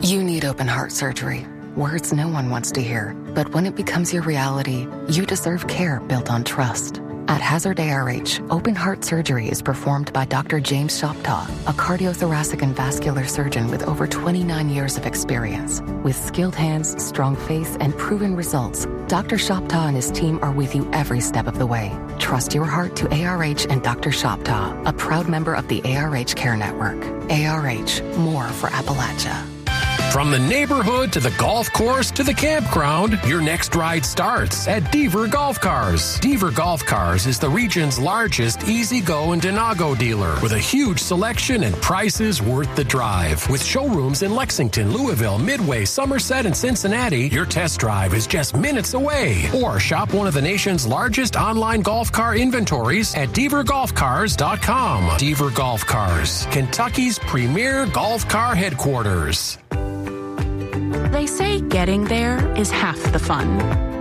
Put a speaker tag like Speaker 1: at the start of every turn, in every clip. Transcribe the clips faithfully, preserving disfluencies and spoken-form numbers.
Speaker 1: You need open heart surgery. Words no one wants to hear. But when it becomes your reality, you deserve care built on trust. At Hazard A R H, open heart surgery is performed by Doctor James Shoptaw, a cardiothoracic and vascular surgeon with over twenty-nine years of experience. With skilled hands, strong faith, and proven results, Doctor Shoptaw and his team are with you every step of the way. Trust your heart to A R H and Doctor Shoptaw, a proud member of the A R H Care Network. A R H, more for Appalachia.
Speaker 2: From the neighborhood to the golf course to the campground, your next ride starts at Deaver Golf Cars. Deaver Golf Cars is the region's largest easy-go and Denago dealer with a huge selection and prices worth the drive. With showrooms in Lexington, Louisville, Midway, Somerset, and Cincinnati, your test drive is just minutes away. Or shop one of the nation's largest online golf car inventories at deaver golf cars dot com. Deaver Golf Cars, Kentucky's premier golf car headquarters.
Speaker 3: They say getting there is half the fun.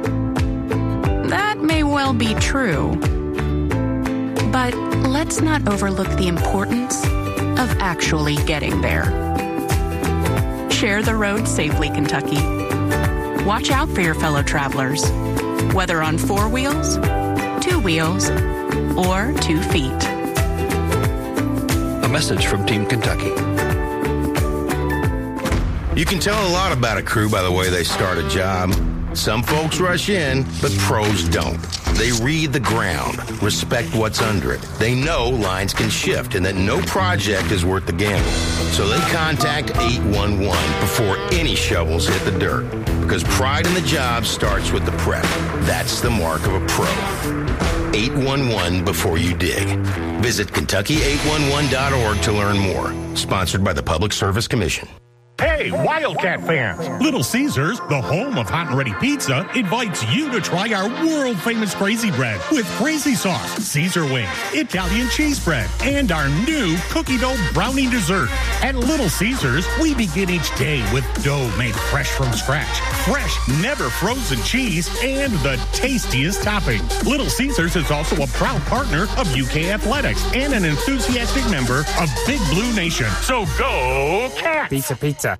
Speaker 3: That may well be true. But let's not overlook the importance of actually getting there. Share the road safely, Kentucky. Watch out for your fellow travelers, whether on four wheels, two wheels, or two feet.
Speaker 4: A message from Team Kentucky.
Speaker 5: You can tell a lot about a crew by the way they start a job. Some folks rush in, but pros don't. They read the ground, respect what's under it. They know lines can shift and that no project is worth the gamble. So they contact eight one one before any shovels hit the dirt. Because pride in the job starts with the prep. That's the mark of a pro. eight one one before you dig. Visit Kentucky eight one one dot org to learn more. Sponsored by the Public Service Commission.
Speaker 6: Hey, Wildcat fans! Little Caesars, the home of hot and ready pizza, invites you to try our world-famous Crazy Bread with crazy sauce, Caesar wings, Italian cheese bread, and our new cookie dough brownie dessert. At Little Caesars, we begin each day with dough made fresh from scratch, fresh, never frozen cheese, and the tastiest toppings. Little Caesars is also a proud partner of U K Athletics and an enthusiastic member of Big Blue Nation. So go Cats!
Speaker 7: Pizza, pizza.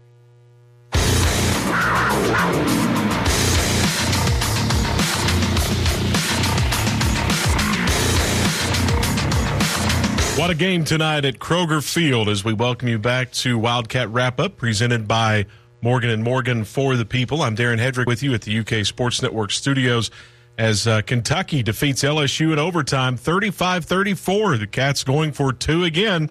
Speaker 8: What a game tonight at Kroger Field as we welcome you back to Wildcat Wrap-Up presented by Morgan and Morgan for the People. I'm Darren Hedrick with you at the U K Sports Network studios as uh, Kentucky defeats L S U in overtime thirty-five thirty-four. The Cats going for two again.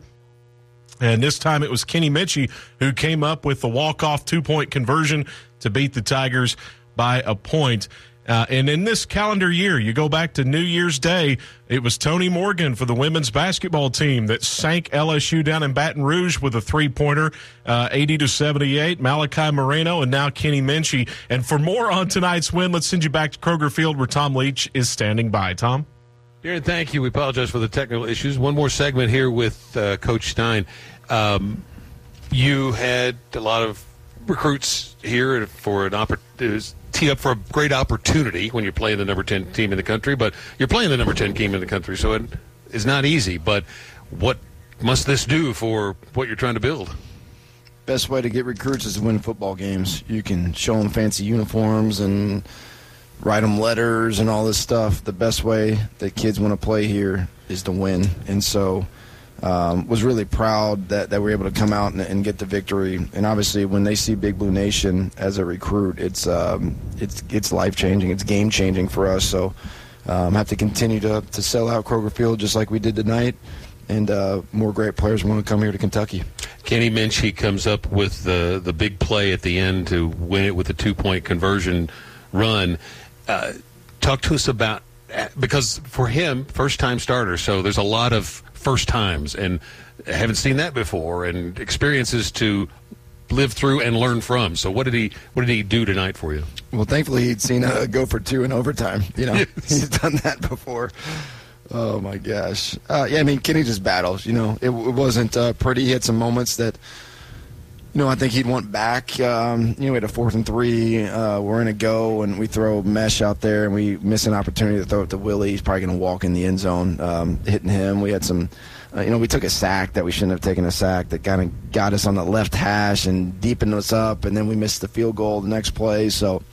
Speaker 8: And this time it was Kenny Minchey who came up with the walk-off two-point conversion to beat the Tigers by a point. Uh, and in this calendar year, you go back to New Year's Day, it was Tony Morgan for the women's basketball team that sank L S U down in Baton Rouge with a three-pointer, uh, eighty to seventy-eight. Malachi Moreno and now Kenny Minchey. And for more on tonight's win, let's send you back to Kroger Field where Tom Leach is standing by. Tom?
Speaker 4: Darren, thank you. We apologize for the technical issues. One more segment here with uh, Coach Stein. Um, you had a lot of recruits here for an opportunity. Tee up for a great opportunity when you're playing the number ten team in the country, but you're playing the number ten team in the country, so it is not easy. But what must this do for what you're trying to build?
Speaker 9: Best way to get recruits is to win football games. You can show them fancy uniforms and write them letters and all this stuff. The best way that kids want to play here is to win. And so um, was really proud that, that we were able to come out and, and get the victory. And obviously when they see Big Blue Nation as a recruit, it's um, it's it's life-changing. It's game-changing for us. So um, have to continue to, to sell out Kroger Field just like we did tonight. And uh, more great players want to come here to Kentucky.
Speaker 4: Kenny Minchey comes up with the, the big play at the end to win it with a two-point conversion run. Uh, talk to us about, because for him, first-time starter, so there's a lot of first times, and I haven't seen that before, and experiences to live through and learn from. So what did he what did he do tonight for you?
Speaker 9: Well, thankfully he'd seen a go for two in overtime. You know, yes. He's done that before. Oh, my gosh. Uh, yeah, I mean, Kenny just battles. You know, it, it wasn't uh, pretty. He had some moments that You know, I think he'd want back. Um, you know, we had a fourth and three. Uh, we're in a go, and we throw mesh out there, and we miss an opportunity to throw it to Willie. He's probably going to walk in the end zone, um, hitting him. We had some, uh, you know, we took a sack that we shouldn't have taken a sack that kind of got us on the left hash and deepened us up, and then we missed the field goal the next play. So,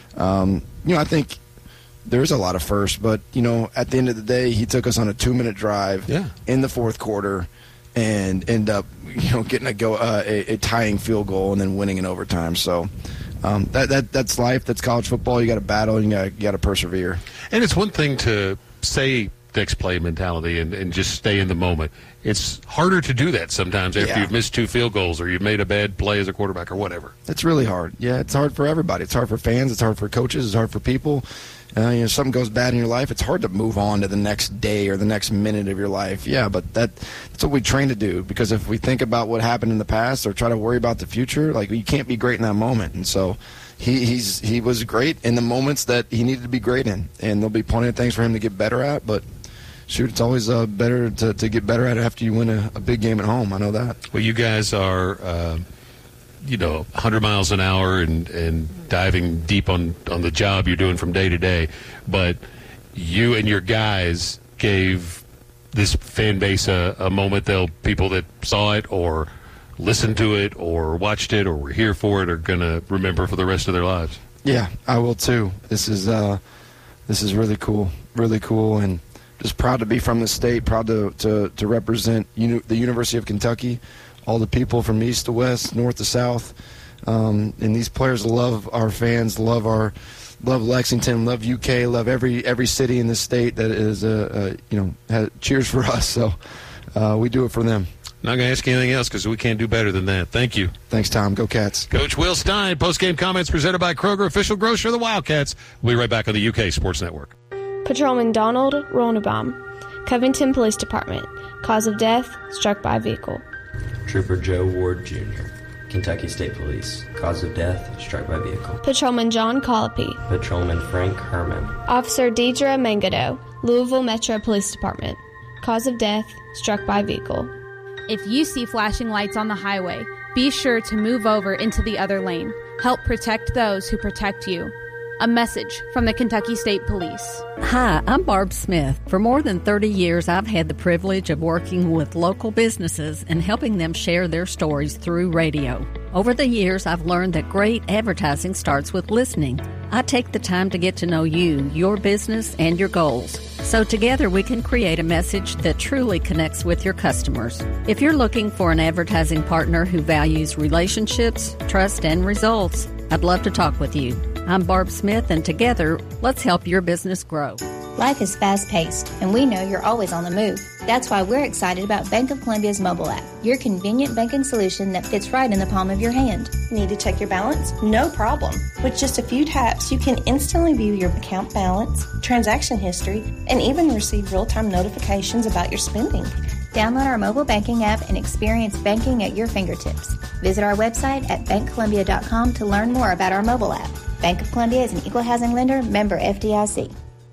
Speaker 9: um, you know, I think there's a lot of firsts, but, you know, at the end of the day, he took us on a two-minute drive
Speaker 4: yeah.
Speaker 9: in the fourth quarter and end up, you know, getting a go uh, a, a tying field goal and then winning in overtime. So um, that that that's life. That's college football. You got to battle. And you got you got to persevere.
Speaker 4: And it's one thing to say next play mentality and, and just stay in the moment. It's harder to do that sometimes after
Speaker 9: yeah.
Speaker 4: you've missed two field goals or you've made a bad play as a quarterback or whatever.
Speaker 9: It's really hard. Yeah, it's hard for everybody. It's hard for fans. It's hard for coaches. It's hard for people. Uh, you know, something goes bad in your life, it's hard to move on to the next day or the next minute of your life. Yeah, but that that's what we train to do, because if we think about what happened in the past or try to worry about the future, like, you can't be great in that moment. And so he he's he was great in the moments that he needed to be great in, and there'll be plenty of things for him to get better at, but shoot, it's always uh, better to, to get better at it after you win a, a big game at home. I know that.
Speaker 4: Well, you guys are, uh, you know, one hundred miles an hour and, and diving deep on, on the job you're doing from day to day. But you and your guys gave this fan base a, a moment. They'll people that saw it or listened to it or watched it or were here for it are going to remember for the rest of their lives.
Speaker 9: Yeah, I will too. This is uh, this is really cool, really cool, and just proud to be from the state, proud to, to, to represent uni- the University of Kentucky, all the people from east to west, north to south. Um, and these players love our fans, love our, love Lexington, love U K, love every every city in the state that is, uh, uh, you know, has, cheers for us. So uh, we do it for them.
Speaker 4: Not going to ask you anything else because we can't do better than that. Thank you.
Speaker 9: Thanks, Tom. Go Cats.
Speaker 4: Coach Will Stein, post-game comments presented by Kroger, official grocer of the Wildcats. We'll be right back on the U K Sports Network.
Speaker 7: Patrolman Donald Ronebaum, Covington Police Department. Cause of death, struck by vehicle.
Speaker 10: Trooper Joe Ward, Junior, Kentucky State Police. Cause of death, struck by vehicle.
Speaker 7: Patrolman John Colopy.
Speaker 10: Patrolman Frank Herman.
Speaker 7: Officer Deidre Mangado, Louisville Metro Police Department. Cause of death, struck by vehicle.
Speaker 11: If you see flashing lights on the highway, be sure to move over into the other lane. Help protect those who protect you. A message from the Kentucky State Police.
Speaker 12: Hi, I'm Barb Smith. For more than thirty years, I've had the privilege of working with local businesses and helping them share their stories through radio. Over the years, I've learned that great advertising starts with listening. I take the time to get to know you, your business, and your goals. So together we can create a message that truly connects with your customers. If you're looking for an advertising partner who values relationships, trust, and results, I'd love to talk with you. I'm Barb Smith, and together, let's help your business grow.
Speaker 13: Life is fast-paced, and we know you're always on the move. That's why we're excited about Bank of Columbia's mobile app, your convenient banking solution that fits right in the palm of your hand.
Speaker 14: Need to check your balance? No problem. With just a few taps, you can instantly view your account balance, transaction history, and even receive real-time notifications about your spending.
Speaker 13: Download our mobile banking app and experience banking at your fingertips. Visit our website at bank columbia dot com to learn more about our mobile app. Bank of Columbia is an equal housing lender, member F D I C.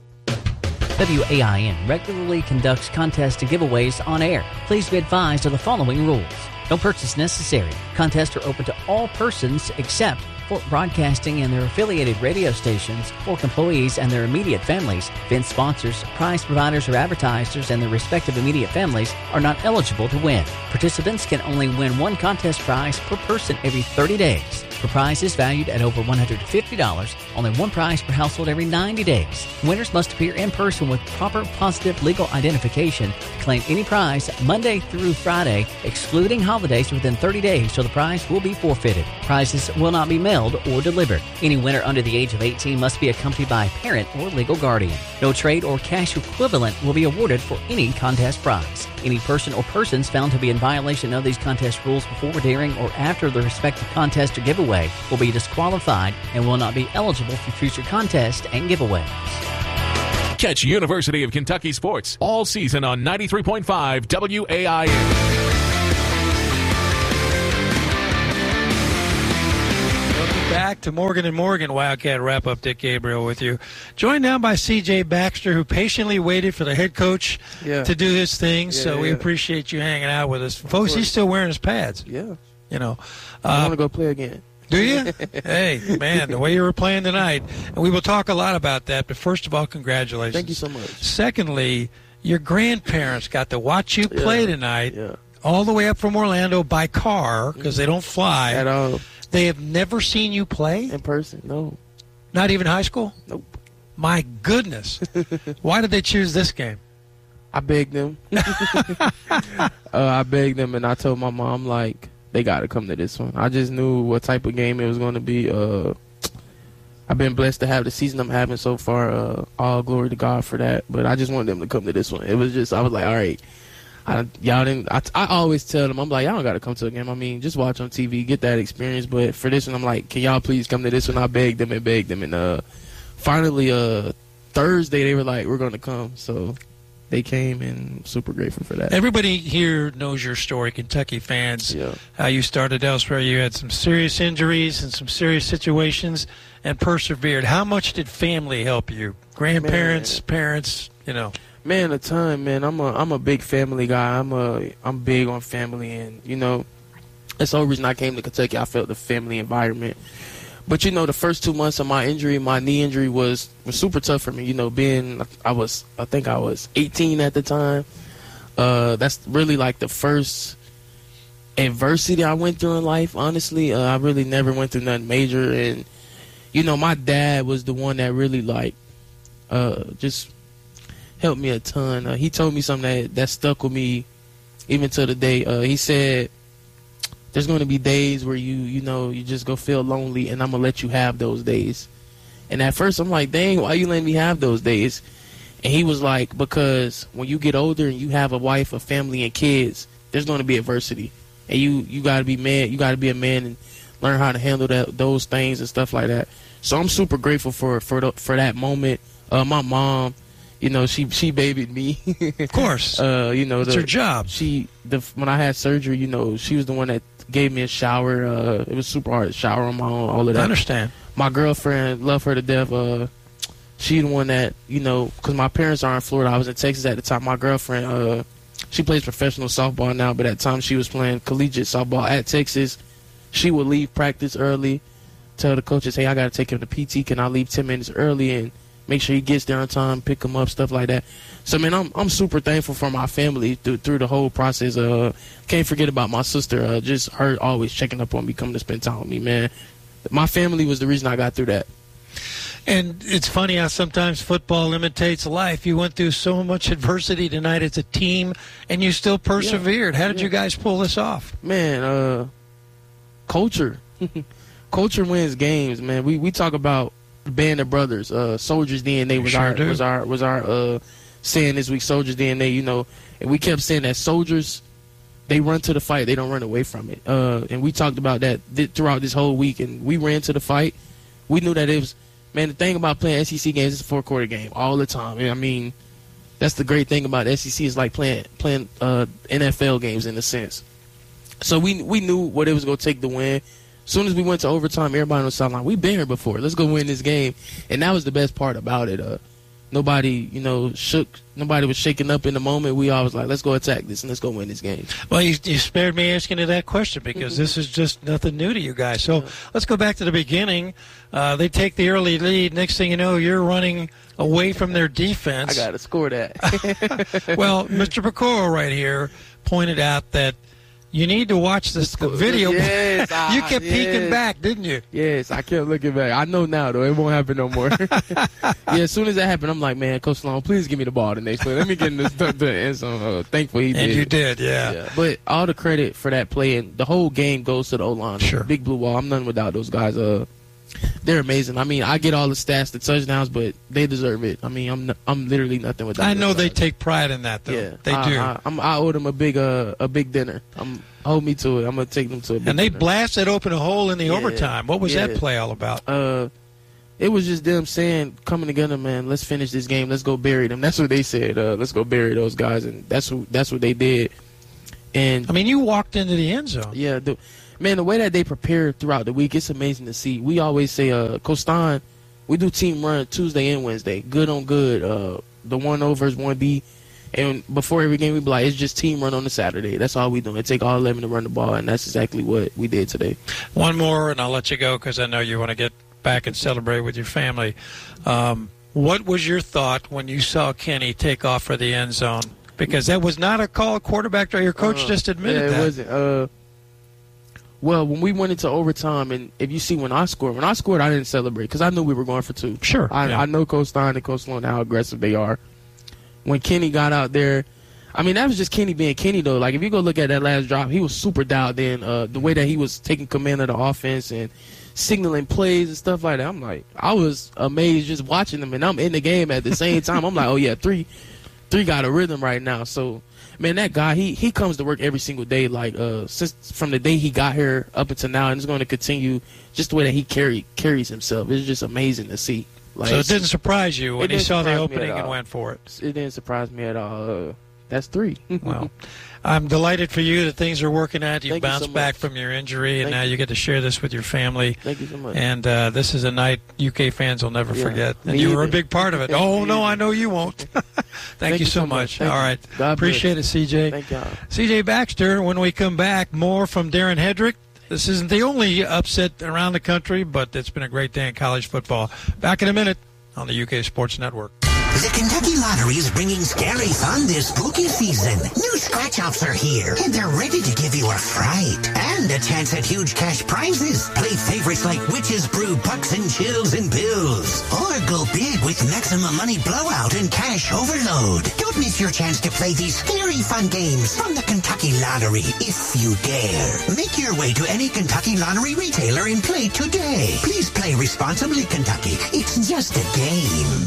Speaker 15: W A I N regularly conducts contests and giveaways on air. Please be advised of the following rules. No purchase necessary. Contests are open to all persons except Fort Broadcasting and their affiliated radio stations, Fork employees and their immediate families, event sponsors, prize providers or advertisers and their respective immediate families are not eligible to win. Participants can only win one contest prize per person every thirty days. For prizes valued at over one hundred fifty dollars, only one prize per household every ninety days. Winners must appear in person with proper positive legal identification to claim any prize Monday through Friday, excluding holidays within thirty days, so the prize will be forfeited. Prizes will not be mailed or delivered. Any winner under the age of eighteen must be accompanied by a parent or legal guardian. No trade or cash equivalent will be awarded for any contest prize. Any person or persons found to be in violation of these contest rules before, during, or after the respective contest or giveaway will be disqualified and will not be eligible for future contests and giveaways.
Speaker 16: Catch University of Kentucky sports all season on ninety-three point five W A I N.
Speaker 17: Back to Morgan and Morgan Wildcat Wrap-Up. Dick Gabriel with you. Joined now by C J Baxter, who patiently waited for the head coach
Speaker 18: yeah.
Speaker 17: to do his thing,
Speaker 18: yeah,
Speaker 17: so
Speaker 18: yeah.
Speaker 17: we appreciate you hanging out with us. Folks, he's still wearing his pads.
Speaker 18: Yeah,
Speaker 17: You know, uh,
Speaker 18: I want to go play again.
Speaker 17: Do you? Hey, man, the way you were playing tonight. And we will talk a lot about that. But first of all, congratulations.
Speaker 18: Thank you so much.
Speaker 17: Secondly, your grandparents got to watch you play
Speaker 18: yeah,
Speaker 17: tonight
Speaker 18: yeah.
Speaker 17: all the way up from Orlando by car because they don't fly.
Speaker 18: At all.
Speaker 17: They have never seen you play?
Speaker 18: In person, no.
Speaker 17: Not even high school?
Speaker 18: Nope.
Speaker 17: My goodness. Why did they choose this game?
Speaker 18: I begged them. uh, I begged them, and I told my mom, like, they got to come to this one. I just knew what type of game it was going to be. Uh, I've been blessed to have the season I'm having so far. Uh, all glory to God for that. But I just wanted them to come to this one. It was just, I was like, all right. I, y'all didn't. I, I always tell them, I'm like, y'all don't got to come to a game. I mean, just watch on T V, get that experience. But for this one, I'm like, can y'all please come to this one? I begged them and begged them. And uh, finally, uh, Thursday, they were like, we're going to come. So they came, and I'm super grateful for that.
Speaker 17: Everybody here knows your story, Kentucky fans.
Speaker 18: Yeah.
Speaker 17: How you started elsewhere. You had some serious injuries and some serious situations and persevered. How much did family help you? Grandparents, man. Parents, you know.
Speaker 18: Man, a ton, man. I'm a I'm a big family guy. I'm a I'm big on family, and you know, that's the whole reason I came to Kentucky. I felt the family environment. But you know, the first two months of my injury, my knee injury was was super tough for me. You know, being I was I think I was eighteen at the time. Uh, that's really like the first adversity I went through in life. Honestly, uh, I really never went through nothing major, and you know, my dad was the one that really like uh, just helped me a ton. Uh, he told me something that that stuck with me even to the day. Uh, he said, there's going to be days where you, you know, you just go feel lonely, and I'm going to let you have those days. And at first, I'm like, dang, why you letting me have those days? And he was like, because when you get older and you have a wife, a family, and kids, there's going to be adversity. And you, you got to be man. You got to be a man and learn how to handle that, those things and stuff like that. So I'm super grateful for for the, for that moment. Uh, my mom, you know, she she babied me.
Speaker 17: Of course.
Speaker 18: Uh, you know,
Speaker 17: it's
Speaker 18: the,
Speaker 17: her job.
Speaker 18: She the when I had surgery, you know, she was the one that gave me a shower. Uh, it was super hard to shower on my own, all of that.
Speaker 17: I understand.
Speaker 18: My girlfriend, love her to death. Uh, she the one that, you know, because my parents are in Florida. I was in Texas at the time. My girlfriend, uh, she plays professional softball now, but at the time she was playing collegiate softball at Texas. She would leave practice early, tell the coaches, hey, I got to take him to P T. Can I leave ten minutes early and make sure he gets there on time, pick him up, stuff like that. So, man, I'm I'm super thankful for my family through, through the whole process. Uh, can't forget about my sister. Uh, just her always checking up on me, coming to spend time with me, man. My family was the reason I got through that.
Speaker 17: And it's funny how sometimes football imitates life. You went through so much adversity tonight as a team, and you still persevered. Yeah. How did yeah. you guys pull this off?
Speaker 18: Man, uh, culture. Culture wins games, man. We we talk about Band of Brothers, uh, Soldiers D N A was, sure our, was our was our uh, saying this week. Soldiers D N A, you know, and we kept saying that soldiers, they run to the fight, they don't run away from it. Uh, and we talked about that th- throughout this whole week, and we ran to the fight. We knew that it was, man. The thing about playing S E C games is a four quarter game all the time. And I mean, that's the great thing about S E C is like playing playing uh, N F L games in a sense. So we we knew what it was gonna take to win. As soon as we went to overtime, everybody on the sideline, we've been here before. Let's go win this game. And that was the best part about it. Uh, nobody, you know, shook. Nobody was shaking up in the moment. We all was like, let's go attack this and let's go win this game.
Speaker 17: Well, you, you spared me asking you that question because mm-hmm. this is just nothing new to you guys. So yeah. let's go back to the beginning. Uh, they take the early lead. Next thing you know, you're running away from their defense.
Speaker 18: I got to score that.
Speaker 17: Well, Mister Pecoro right here pointed out that you need to watch this the video.
Speaker 18: Yes,
Speaker 17: you kept
Speaker 18: yes.
Speaker 17: peeking back, didn't you?
Speaker 18: Yes, I kept looking back. I know now, though. It won't happen no more. Yeah, as soon as that happened, I'm like, man, Coach Sloan, please give me the ball the next play. Let me get in this the, the end zone. Uh, thankful he
Speaker 17: and
Speaker 18: did.
Speaker 17: And you did, yeah.
Speaker 18: yeah. But all the credit for that play, and the whole game goes to the O-line.
Speaker 17: Sure.
Speaker 18: Big Blue Wall. I'm none without those guys. Uh, They're amazing. I mean, I get all the stats, the touchdowns, but they deserve it. I mean, I'm n- I'm literally nothing without.
Speaker 17: I know
Speaker 18: those
Speaker 17: they
Speaker 18: guys.
Speaker 17: take pride in that, though.
Speaker 18: Yeah,
Speaker 17: they
Speaker 18: I,
Speaker 17: do.
Speaker 18: I, I'm, I owe them a big uh, a big dinner. I'm hold me to it. I'm gonna take them to a big
Speaker 17: and they
Speaker 18: dinner.
Speaker 17: blasted open a hole in the
Speaker 18: yeah,
Speaker 17: overtime. What was
Speaker 18: yeah.
Speaker 17: that play all about?
Speaker 18: Uh, it was just them saying, coming together, man. Let's finish this game. Let's go bury them. That's what they said. Uh, let's go bury those guys, and that's what that's what they did. And
Speaker 17: I mean, you walked into the end zone.
Speaker 18: Yeah, the, man. The way that they prepare throughout the week, it's amazing to see. We always say, uh, Costan, we do team run Tuesday and Wednesday, good on good. Uh, the one O versus one B, And before every game, we'd be like, it's just team run on a Saturday. That's all we do. It take all eleven to run the ball, and that's exactly what we did today.
Speaker 17: One more, and I'll let you go because I know you want to get back and celebrate with your family. Um, what was your thought when you saw Kenny take off for the end zone? Because that was not a call quarterback. Your coach uh, just admitted
Speaker 18: yeah, it
Speaker 17: that.
Speaker 18: It wasn't. Uh, well, when we went into overtime, and if you see when I scored, when I scored, I didn't celebrate because I knew we were going for two.
Speaker 17: Sure.
Speaker 18: I,
Speaker 17: yeah.
Speaker 18: I know Coach Stein and Coach Sloan how aggressive they are. When Kenny got out there, I mean, that was just Kenny being Kenny, though. Like, if you go look at that last drop, he was super dialed in. Uh, the way that he was taking command of the offense and signaling plays and stuff like that, I'm like, I was amazed just watching them, and I'm in the game at the same time. I'm like, oh, yeah, three three got a rhythm right now. So, man, that guy, he he comes to work every single day, like, uh, since from the day he got here up until now, and it's going to continue just the way that he carry, carries himself. It's just amazing to see.
Speaker 17: Like, so it didn't surprise you when you saw the opening and went for it?
Speaker 18: It didn't surprise me at all. Uh, that's three.
Speaker 17: Well, I'm delighted for you that things are working out. You've
Speaker 18: Thank
Speaker 17: bounced
Speaker 18: you so
Speaker 17: back
Speaker 18: much.
Speaker 17: from your injury, and
Speaker 18: Thank
Speaker 17: now
Speaker 18: you.
Speaker 17: you get to share this with your family.
Speaker 18: Thank you so much.
Speaker 17: And uh, this is a night U K fans will never
Speaker 18: Yeah,
Speaker 17: forget. And
Speaker 18: me
Speaker 17: you were a
Speaker 18: either.
Speaker 17: big part of it. Oh, no, I know you won't. Thank,
Speaker 18: Thank
Speaker 17: you
Speaker 18: you
Speaker 17: so
Speaker 18: so
Speaker 17: much.
Speaker 18: much. Thank
Speaker 17: All
Speaker 18: you.
Speaker 17: right.
Speaker 18: God
Speaker 17: Appreciate
Speaker 18: bless.
Speaker 17: it, C J.
Speaker 18: Thank y'all.
Speaker 17: C J Baxter, when we come back, more from Darren Hedrick. This isn't the only upset around the country, but it's been a great day in college football. Back in a minute on the U K Sports Network.
Speaker 19: The Kentucky Lottery is bringing scary fun this spooky season. New scratch-offs are here, and they're ready to give you a fright and a chance at huge cash prizes. Play favorites like Witches Brew, Pucks and Chills and Bills. Or go big with Maximum Money Blowout and Cash Overload. Don't miss your chance to play these scary fun games from the Kentucky Lottery, if you dare. Make your way to any Kentucky Lottery retailer and play today. Please play responsibly, Kentucky. It's just a game.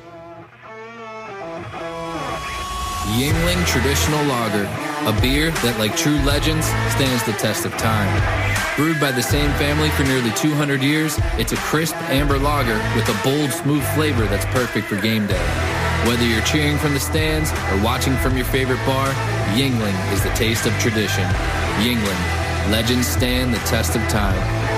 Speaker 20: Yuengling Traditional Lager, a beer that, like true legends, stands the test of time. Brewed by the same family for nearly two hundred years, it's a crisp amber lager with a bold, smooth flavor that's perfect for game day. Whether you're cheering from the stands or watching from your favorite bar, Yuengling is the taste of tradition. Yuengling, legends stand the test of time.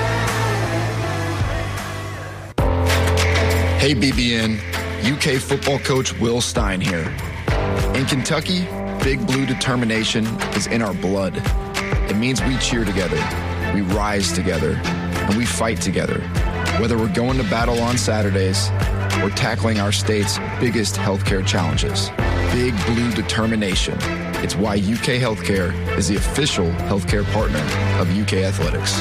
Speaker 21: Hey B B N, U K football coach Will Stein here. In Kentucky, Big Blue determination is in our blood. It means we cheer together, we rise together, and we fight together. Whether we're going to battle on Saturdays or tackling our state's biggest healthcare challenges. Big Blue determination. It's why U K Healthcare is the official healthcare partner of U K Athletics.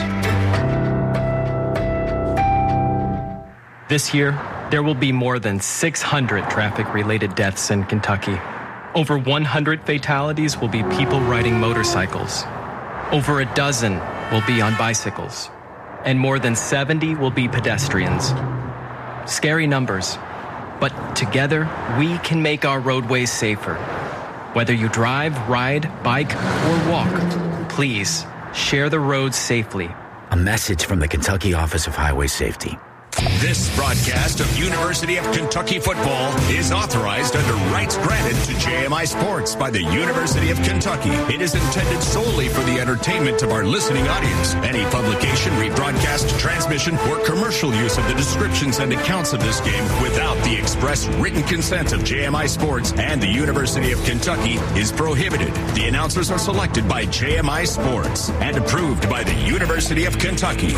Speaker 22: This year, there will be more than six hundred traffic-related deaths in Kentucky. Over one hundred fatalities will be people riding motorcycles. Over a dozen will be on bicycles. And more than seventy will be pedestrians. Scary numbers, but together we can make our roadways safer. Whether you drive, ride, bike, or walk, please share the roads safely.
Speaker 23: A message from the Kentucky Office of Highway Safety.
Speaker 24: This broadcast of University of Kentucky football is authorized under rights granted to J M I Sports by the University of Kentucky. It is intended solely for the entertainment of our listening audience. Any publication, rebroadcast, transmission, or commercial use of the descriptions and accounts of this game without the express written consent of J M I Sports and the University of Kentucky is prohibited. The announcers are selected by J M I Sports and approved by the University of Kentucky.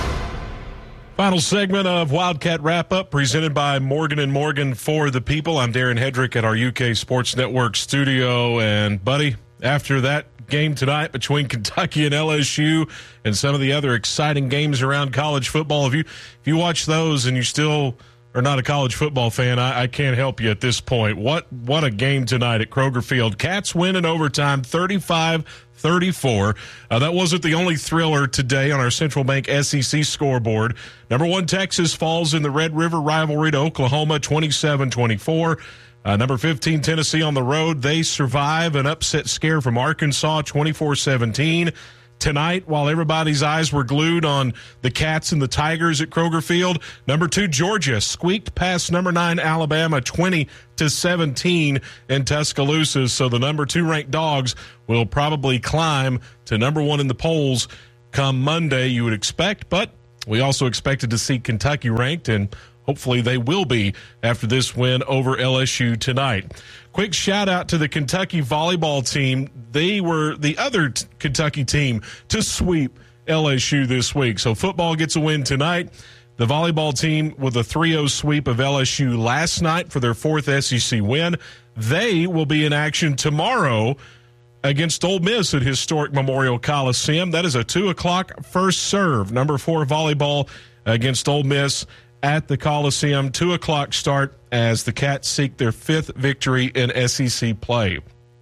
Speaker 8: Final segment of Wildcat Wrap-Up presented by Morgan and Morgan for the People. I'm Darren Hedrick at our U K Sports Network studio. And, buddy, after that game tonight between Kentucky and L S U and some of the other exciting games around college football, if you, if you watch those and you still are not a college football fan, I, I can't help you at this point. What, what a game tonight at Kroger Field. Cats win in overtime, thirty-five thirty-four. Uh, that wasn't the only thriller today on our Central Bank S E C scoreboard. Number one, Texas falls in the Red River rivalry to Oklahoma, twenty-seven twenty-four. Uh, number fifteen, Tennessee on the road. They survive an upset scare from Arkansas, twenty-four seventeen. Tonight, while everybody's eyes were glued on the Cats and the Tigers at Kroger Field, number two, Georgia squeaked past number nine, Alabama, twenty to seventeen in Tuscaloosa. So the number two ranked Dogs will probably climb to number one in the polls come Monday, you would expect. But we also expected to see Kentucky ranked, and hopefully they will be after this win over L S U tonight. Quick shout out to the Kentucky volleyball team. They were the other t- Kentucky team to sweep L S U this week. So football gets a win tonight. The volleyball team with a three oh sweep of L S U last night for their fourth S E C win. They will be in action tomorrow against Ole Miss at historic Memorial Coliseum. That is a two o'clock first serve. Number four volleyball against Ole Miss at the Coliseum. two o'clock start as the Cats seek their fifth victory in S E C play.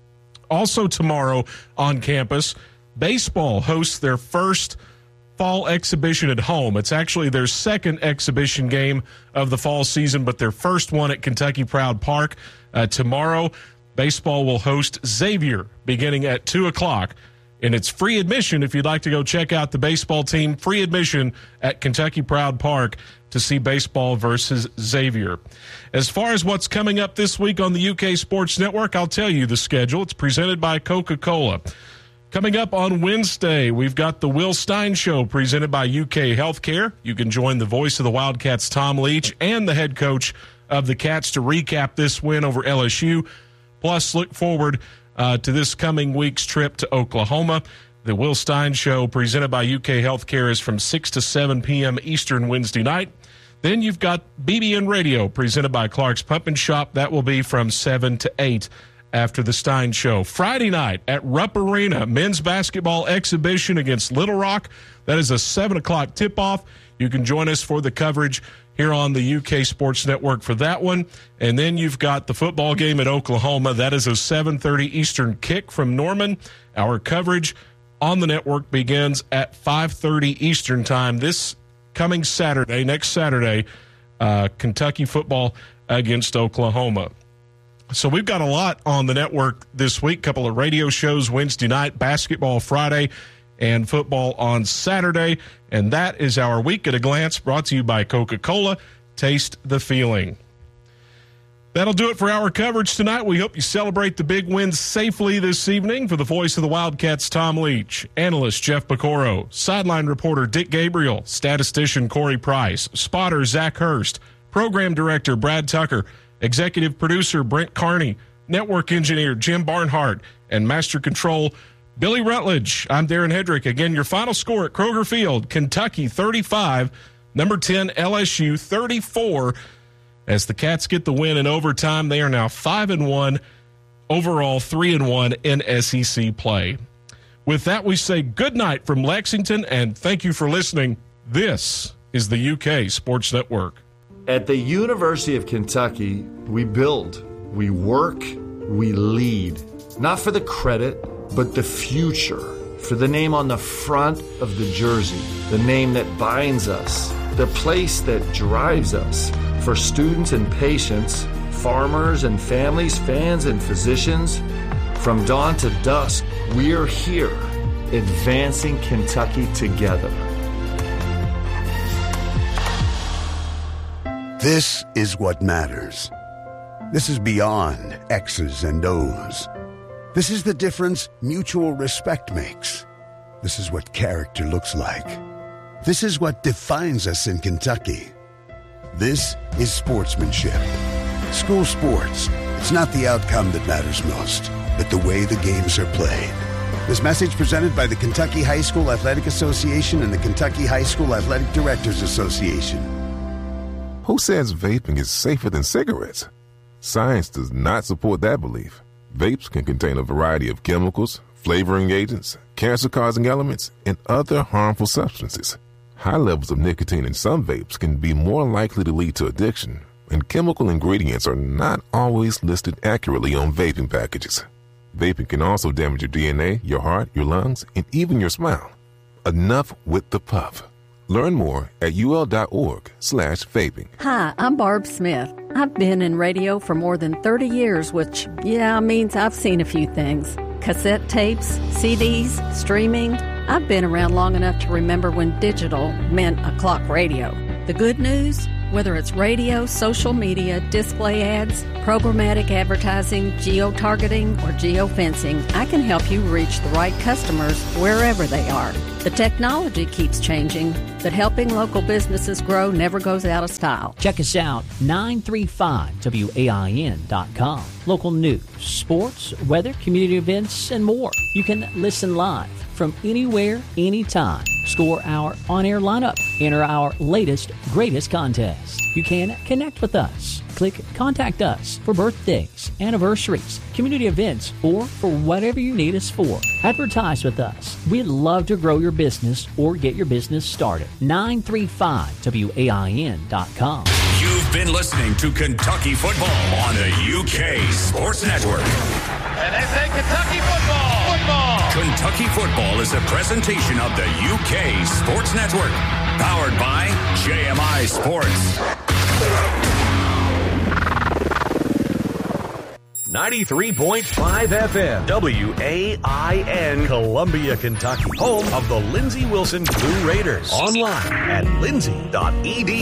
Speaker 8: Also tomorrow on campus, baseball hosts their first fall exhibition at home. It's actually their second exhibition game of the fall season, but their first one at Kentucky Proud Park. Uh, tomorrow, baseball will host Xavier beginning at two o'clock. And it's free admission if you'd like to go check out the baseball team. Free admission at Kentucky Proud Park to see baseball versus Xavier. As far as what's coming up this week on the U K Sports Network, I'll tell you the schedule. It's presented by Coca-Cola. Coming up on Wednesday, we've got the Will Stein Show presented by U K Healthcare. You can join the voice of the Wildcats, Tom Leach, and the head coach of the Cats to recap this win over L S U. Plus, look forward uh, to this coming week's trip to Oklahoma. The Will Stein Show presented by U K Healthcare is from six to seven p.m. Eastern Wednesday night. Then you've got B B N Radio presented by Clark's Pump and Shop. That will be from seven to eight after the Stein Show. Friday night at Rupp Arena, men's basketball exhibition against Little Rock. That is a seven o'clock tip-off. You can join us for the coverage here on the U K Sports Network for that one. And then you've got the football game at Oklahoma. That is a seven thirty Eastern kick from Norman. Our coverage on the network begins at five thirty Eastern time this coming Saturday, next Saturday, uh, Kentucky football against Oklahoma. So we've got a lot on the network this week, couple of radio shows Wednesday night, basketball Friday, and football on Saturday. And that is our Week at a Glance, brought to you by Coca-Cola. Taste the feeling. That'll do it for our coverage tonight. We hope you celebrate the big wins safely this evening. For the voice of the Wildcats, Tom Leach, analyst Jeff Pecoro, sideline reporter Dick Gabriel, statistician Corey Price, spotter Zach Hurst, program director Brad Tucker, executive producer Brent Carney, network engineer Jim Barnhart, and master control Billy Rutledge. I'm Darren Hedrick. Again, your final score at Kroger Field, Kentucky thirty-five, number ten L S U thirty-four. As the Cats get the win in overtime, they are now five and one, overall three and one in S E C play. With that, we say good night from Lexington, and thank you for listening. This is the U K Sports Network.
Speaker 1: At the University of Kentucky, we build, we work, we lead. Not for the credit, but the future. For the name on the front of the jersey, the name that binds us, the place that drives us. For students and patients, farmers and families, fans and physicians, from dawn to dusk, we are here, advancing Kentucky together.
Speaker 2: This is what matters. This is beyond X's and O's. This is the difference mutual respect makes. This is what character looks like. This is what defines us in Kentucky. This is sportsmanship. School sports, it's not the outcome that matters most, but the way the games are played. This message presented by the Kentucky High School Athletic Association and the Kentucky High School Athletic Directors Association.
Speaker 3: Who says vaping is safer than cigarettes? Science does not support that belief. Vapes can contain a variety of chemicals, flavoring agents, cancer-causing elements, and other harmful substances. High levels of nicotine in some vapes can be more likely to lead to addiction, and chemical ingredients are not always listed accurately on vaping packages. Vaping can also damage your D N A, your heart, your lungs, and even your smile. Enough with the puff. Learn more at ul.org slash vaping.
Speaker 12: Hi, I'm Barb Smith. I've been in radio for more than thirty years, which, yeah, means I've seen a few things. Cassette tapes, C Ds, streaming. I've been around long enough to remember when digital meant a clock radio. The good news? Whether it's radio, social media, display ads, programmatic advertising, geo-targeting, or geo-fencing, I can help you reach the right customers wherever they are. The technology keeps changing, but helping local businesses grow never goes out of style.
Speaker 15: Check us out, nine three five W A I N dot com. Local news, sports, weather, community events, and more. You can listen live from anywhere, anytime. Score our on-air lineup. Enter our latest, greatest contest. You can connect with us. Click Contact Us for birthdays, anniversaries, community events, or for whatever you need us for. Advertise with us. We'd love to grow your business or get your business started. nine three five W A I N dot com.
Speaker 24: You've been listening to Kentucky Football on the U K Sports Network.
Speaker 4: And they say Kentucky football. Football.
Speaker 24: Kentucky Football is a presentation of the U K Sports Network, powered by J M I Sports.
Speaker 5: ninety-three point five F M, W A I N, Columbia, Kentucky. Home of the Lindsey Wilson Blue Raiders. Online at lindsey dot e d u.